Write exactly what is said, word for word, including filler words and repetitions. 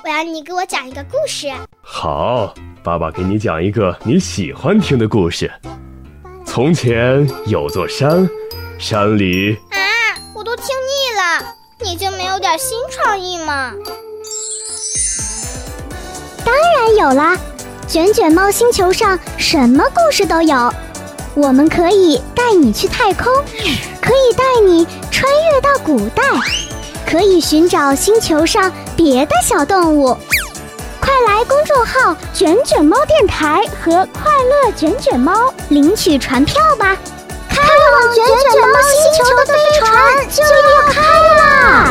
我要你给我讲一个故事。 好，爸爸给你讲一个你喜欢听的故事。从前有座山，山里…… 啊，我都听腻了，你就没有点新创意吗？ 当然有啦，卷卷猫星球上什么故事都有。我们可以带你去太空，可以带你穿越到古代，可以寻找星球上别的小动物。快来公众号卷卷猫电台和快乐卷卷猫领取船票吧，开往卷卷猫星球的飞船就要开啦！